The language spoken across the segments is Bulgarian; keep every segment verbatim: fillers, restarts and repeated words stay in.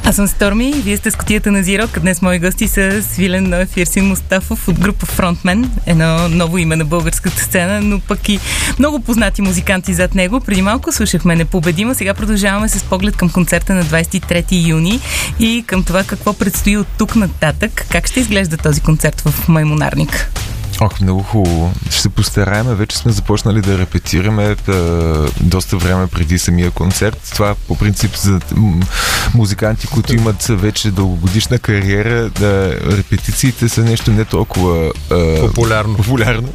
Аз съм Сторми, вие сте с Кутията на Зирок. Днес мои гости са Свилен Ноев и Ерсин Мустафов от група Фронтмен. Едно ново име на българската сцена, но пък и много познати музиканти зад него. Преди малко слушахме Непобедима, сега продължаваме с поглед към концерта на двадесет и трети юни и към това какво предстои от тук нататък. Как ще изглежда този концерт в Маймунарник? Ох, много хубаво. Ще се постараем. Вече сме започнали да репетираме да, доста време преди самия концерт. Това по принцип за музиканти, които имат вече дългогодишна кариера, да, репетициите са нещо не толкова а, популярно. популярно.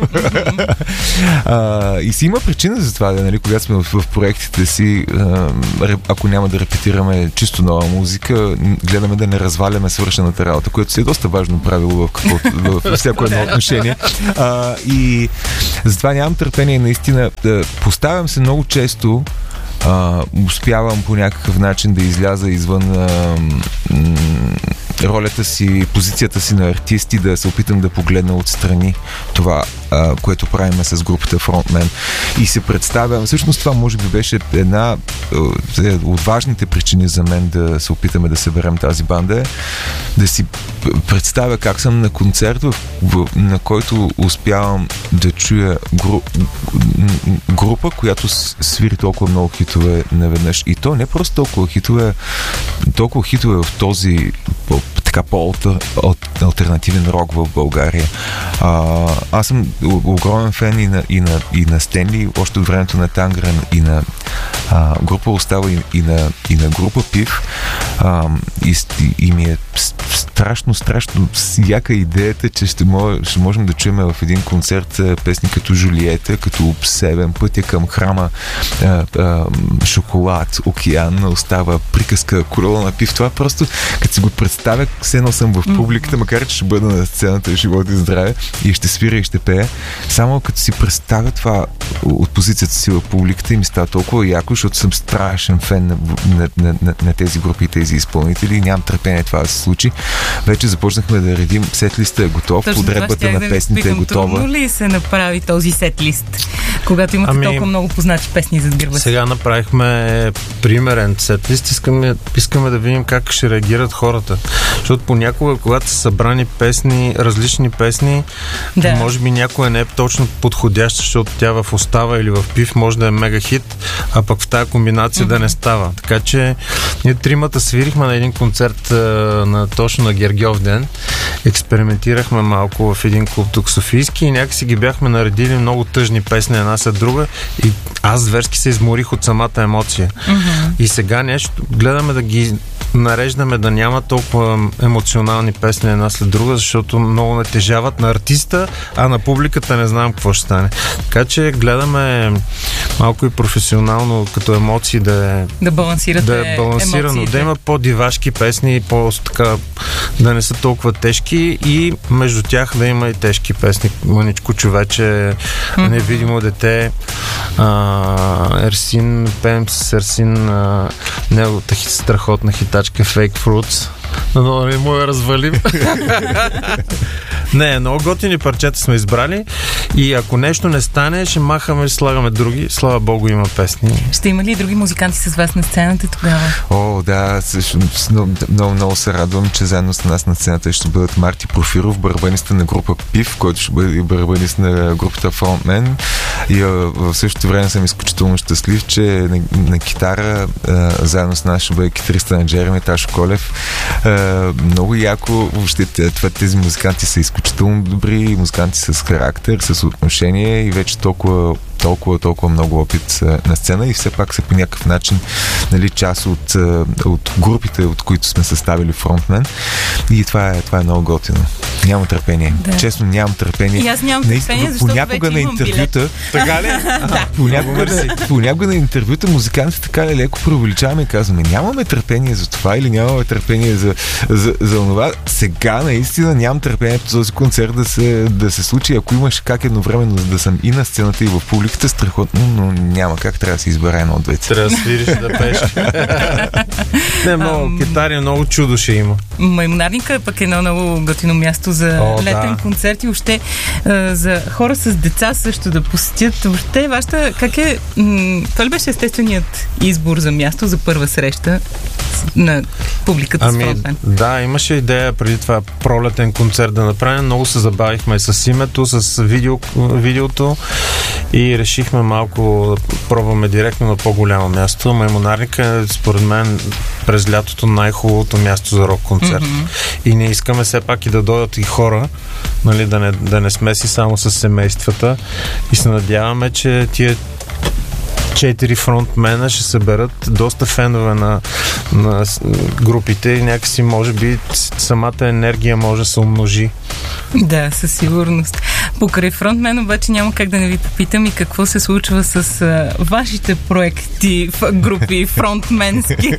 а, и си има причина за това, да, нали, когато сме в, в проектите си, а, ако няма да репетираме чисто нова музика, гледаме да не разваляме свършената работа, което си е доста важно правило в, какво, в, в всяко едно отношение. А, и затова нямам търпение наистина. Да, поставям се много често, а, успявам по някакъв начин да изляза извън а, м- ролята си, позицията си на артист и да се опитам да погледна отстрани това, а, което правим с групата Фронтмен. И се представям, всъщност това може би беше една а, от важните причини за мен да се опитаме да съберем тази банда, да си представя как съм на концерт, в, в, на който успявам да чуя гру, група, която свири толкова много хитове наведнъж. И то не просто толкова хитове, толкова хитове в този така по-алтернативен рок в България. А, аз съм огромен фен и на, и на, и на Стенли, още от времето на Тангрен, и на а, група Остава, и, и, на, и на група Пив. А, и, и ми е страшно, страшно яка идеята, че ще, мож, ще можем да чуем в един концерт песни като Жулиета, като Обсебен, Пътя към храма, а, а, Шоколад, Океан, Остава, Приказка, Корола на Пив. Това просто, като си го представя, все едно съм в публиката, макар че ще бъда на сцената, живот и здраве, и ще свиря и ще пея. Само като си представя това от позицията си в публиката и ми става толкова яко, защото съм страшен фен на, на, на, на, на тези групи и тези изпълнители и нямам търпение това да се случи. Вече започнахме да редим, сетлиста е готов, точно подредбата на да песните е готова. Трудно ли се направи този сетлист, когато имате ами, толкова много познати песни зад гърба си? Сега направихме примерен сетлист. Искаме, искаме да видим как ще реагират хората. Защото понякога, когато са събрани песни, различни песни, да. Може би някоя не е точно подходяща, защото тя в Остава или в Пив може да е мега хит, а пък в тази комбинация mm-hmm. да не става. Така че ние тримата свирихме на един концерт на, точно на Гергьов ден. Експериментирахме малко в един клуб тук Софийски и някакси ги бяхме наредили много тъжни песни една след друга и аз зверски се изморих от самата емоция. Mm-hmm. И сега нещо гледаме да ги нареждаме да няма толкова емоционални песни една след друга, защото много натежават на артиста, а на публиката не знам какво ще стане. Така че гледаме малко и професионално като емоции да е да балансирате да е балансирано, емоциите. Да има по-дивашки песни, по-така да не са толкова тежки и между тях да има и тежки песни. Мъничко човече, mm-hmm. Невидимо дете, а, Ерсин, пеем с Ерсин а, неговата страхотна хитачка Fake Fruits. Но не му я развалим. Не, много готини парчета сме избрали и ако нещо не стане, ще махаме и слагаме други. Слава Богу, има песни. Ще има ли други музиканти с вас на сцената тогава? О, да, също, много, много, много се радвам, че заедно с нас на сцената ще бъдат Марти Профиров, барабаниста на група Пив, който ще бъде и барабанист на групата Фронтмен. И а, в същото време съм изключително щастлив, че на, на китара а, заедно с нас ще бъде китариста на Джереми Ташо Колев. А, много яко, въобще тези музиканти са изключително добри, музиканти с характер, с отношение и вече толкова толкова, толкова много опит на сцена и все пак са по някакъв начин, нали, част от, от групите, от които сме съставили Фронтмен и това е, това е много готино. Нямам търпение. Да. Честно, нямам търпение. И аз нямам търпение, защото понякога вече на имам интервюта, билет. така ли? Да. Понякога, понякога на интервюта музикантите така ли леко преувеличаваме и казваме, нямаме търпение за това или нямаме търпение за, за, за това. Сега наистина нямам търпение по този концерт да се, да се случи. Ако имаш как едновременно да съм и на сцената и в публиката, страхотно, но няма как, трябва да се избере едно от двете. Трябва да свириш да пееш. Не, много китари, много чудо ще има. Маймунарника е пък едно много готино място за О, летен да. концерт и въобще за хора с деца също да посетят. Въобще, вашата, как е, м- това ли беше естественият избор за място, за първа среща на публиката ами, с фронтмен? Да, имаше идея преди това пролетен концерт да направим. Много се забавихме с името, с видео, видеото и решихме малко да пробваме директно на по-голямо място. Маймонарника е, според мен, през лятото най-хубавото място за рок-концерт. Mm-hmm. И не искаме все пак и да дойдат и хора, нали, да не, да не сме си само с семействата. И се надяваме, че тия четири фронтмена ще съберат доста фенове на, на групите и някакси, може би, самата енергия може да се умножи. Да, със сигурност. Покрай фронтмен обаче няма как да не ви попитам и какво се случва с а, вашите проекти, групи фронтменски.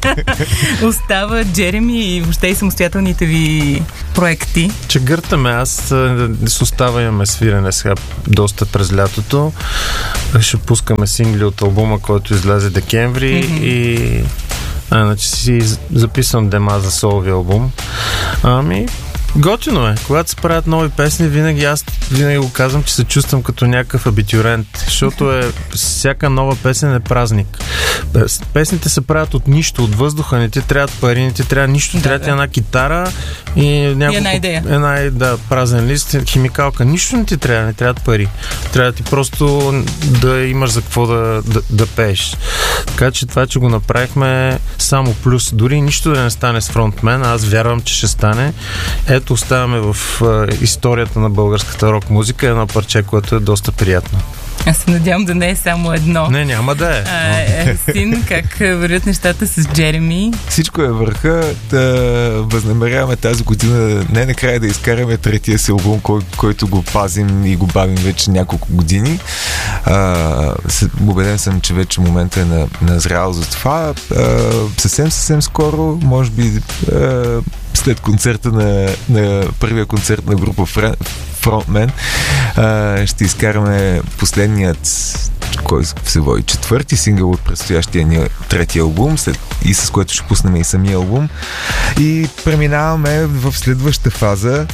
Остава Джереми и въобще и самостоятелните ви проекти. Чегъртаме, аз с Остава имаме свирене сега доста през лятото. Ще пускаме сингли от албума, който излезе декември mm-hmm. и а, значи си записвам дема за солови албум. Ами готино е. Когато се правят нови песни, винаги аз винаги го казвам, че се чувствам като някакъв абитюрент, защото е всяка нова песен е празник. Песните се правят от нищо, от въздуха, не ти трябват пари, не ти трябва нищо, да, трябва да. Една китара и, няколко, и една идея. Една да, празен лист, химикалка. Нищо не ти трябва, не трябват пари. Трябва ти просто да имаш за какво да, да, да пееш. Така че това, че го направихме, само плюс. Дори нищо да не стане с фронтмен, аз вярвам, че ще стане. Ето, оставаме в а, историята на българската рок-музика едно парче, което е доста приятно. Аз се надявам да не е само едно. Не, няма да е. А, е Син, как вървят нещата с Джереми? Всичко е върха. Да възнамеряваме тази година не накрая да изкараме третия си албум, кой, който го пазим и го бавим вече няколко години. А, убеден съм, че вече момента е на, назрял за това. А, съвсем, съвсем скоро, може би а, след концерта на, на първия концерт на група Фронтмен, ще изкараме последният, кой се води, четвърти сингъл от предстоящия ни трети албум, след, и с което ще пуснем и самия албум. И преминаваме в следващата фаза.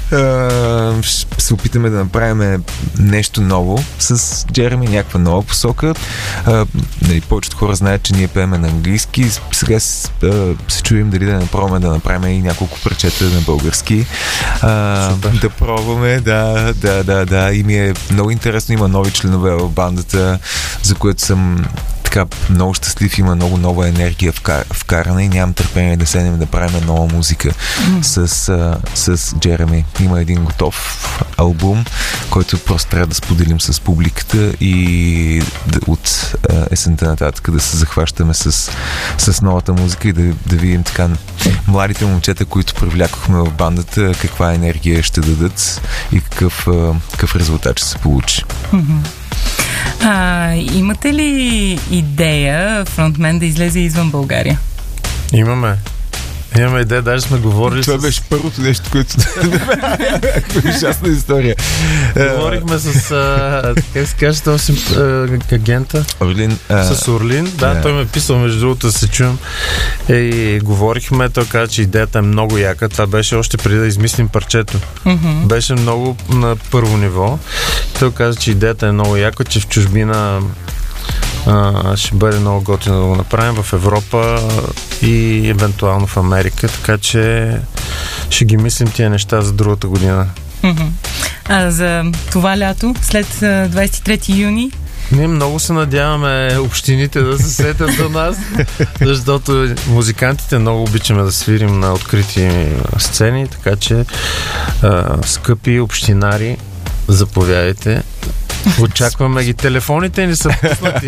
Ще се опитаме да направим нещо ново с Джереми, някаква нова посока. Нали, повечето хора знаят, че ние пееме на английски. Сега се, се чуем дали да направим да направим и няколко парчета на български. А, да пробваме, да, да, да, да. И ми е много интересно. Има нови членове в бандата, за което съм така много щастлив, има много нова енергия вкарана и нямам търпение да седнем да правим нова музика mm. с, а, с Джереми. Има един готов албум, който просто трябва да споделим с публиката и да, от а, есента нататък да се захващаме с, с новата музика и да, да видим така младите момчета, които привлякохме в бандата, каква енергия ще дадат и какъв, а, какъв резултат ще се получи. Mm-hmm. А, имате ли идея фронтмен да излезе извън България? Имаме. Имаме идея, даже сме говорили. Това с... беше първото нещо, което... Ужасна история. Говорихме с... А, как се каже този агента? Орлин. А... С Орлин. Да, yeah. Той ме е писал, между другото, да се чуем. И говорихме, той каза, че идеята е много яка. Това беше още преди да измислим парчето. Mm-hmm. Беше много на първо ниво. Той каза, че идеята е много яка, че в чужбина Uh, ще бъде много готино да го направим в Европа и евентуално в Америка, така че ще ги мислим тия неща за другата година. Mm-hmm. А за това лято, след двадесет и трети юни? Ние много се надяваме общините да се сетят до нас, защото музикантите много обичаме да свирим на открити сцени, така че uh, скъпи общинари, заповядайте. Очакваме ги. Телефоните ни са пуснати.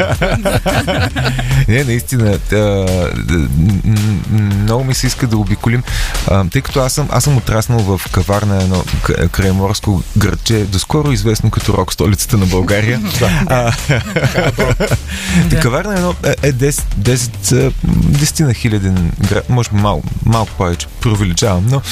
Не, наистина. Много ми се иска да обиколим. Тъй като аз съм, аз съм отраснал в Каварна, едно крайморско градче, доскоро известно като рок столицата на България. Каварна е едно е десет на хиляден град, може би малко, малко повече, преувеличавам, но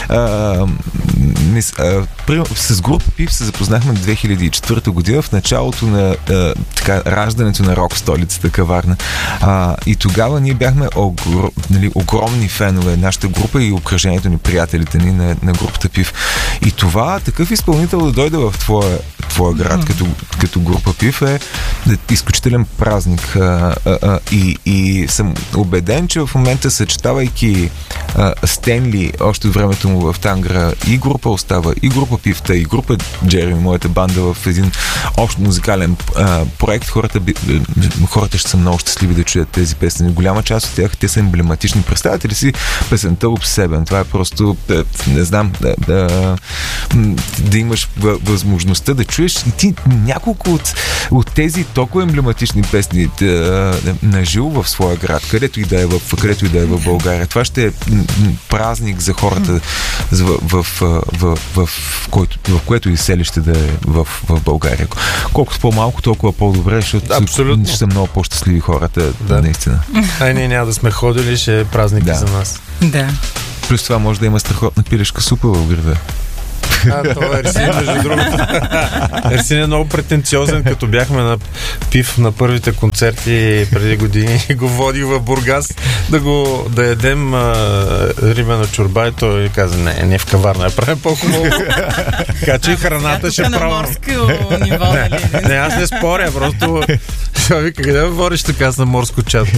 с група Пив се запознахме две хиляди и четвърта година в началото на а, така, раждането на рок столицата Каварна. А, и тогава ние бяхме огр... нали, огромни фенове, нашата група и обкръжението ни, приятелите ни на, на групата Пив. И това, такъв изпълнител да дойде в твоя, твоя град, mm-hmm. като, като група ПИФ е изключителен празник. А, а, а, и, и съм убеден, че в момента, съчетавайки а, Стенли още от времето му в Тангра, и група Остава, и група Пифта, и група Джереми, моята банда, в един общ музикален а, проект, хората, би, хората ще са много щастливи да чуят тези песни. Голяма част от тях, те са емблематични. Представете ли си песента Обсебен? Това е просто, да, не знам, да, да, да имаш възможността да чуеш и ти няколко от, от тези толкова емблематични песни да, наживо в своя град, където и да е в, където и да е в България. Това ще е празник за хората в, в, в, в, в, в, който, в което и селище да е в, в България. Колкото по-малко, толкова по-добре, защото абсолютно. Ще са много по-щастливи хората, да. Наистина. Ай, ние няма да сме ходили, ще е празник да. за нас. Да. Плюс това може да има страхотна пилешка супа в града. А, това е Ерсин, между другото. Ерсин е много претенциозен, като бяхме на ПИФ на първите концерти преди години и го водих в Бургас да го да ядем а, рибена чорба и той каза, не, не в каварна, я правим по-хубаво. Така че и храната ще правим. Не, не, аз не споря, просто вика, къде ме водиш така с на морско чат?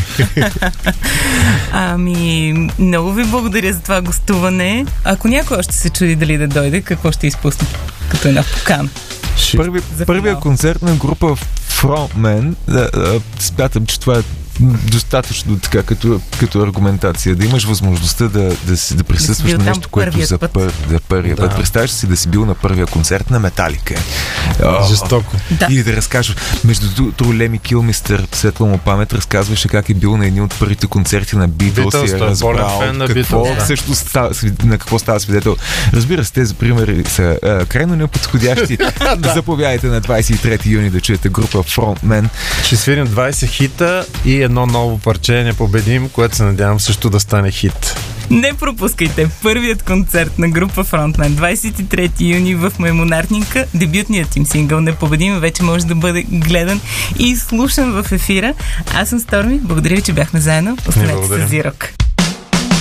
Ами, много ви благодаря за това гостуване. Ако някой още се чуди дали да дойде, какво ще изпусне като една покана? Първи, първия концерт на група Frontman, да, да, смятам, че това е достатъчно така като, като аргументация. Да имаш възможността да, да, си, да присъстваш да на нещо, което за, пър, за първия да. път. Представяш си да си бил на първия концерт на Металика. Жестоко. Да. И да разкажеш. Между другото, Леми Килмистър, светла му памет, разказваше как е бил на едни от първите концерти на Битлз и е разбрал какво, да. също става, на какво става свидетел. Разбира се, тези примери са а, крайно неподходящи. Да. Заповядайте на двадесет и трети юни да чуете група Frontman. Ще свирим двадесет хита и едно ново парче Непобедим, което се надявам също да стане хит. Не пропускайте първият концерт на група Frontman двадесет и трети юни в Маймунарника. Дебютният им сингъл Непобедим вече може да бъде гледан и слушан в ефира. Аз съм Сторми. Благодаря ви, че бяхме заедно. Останете с Зирок.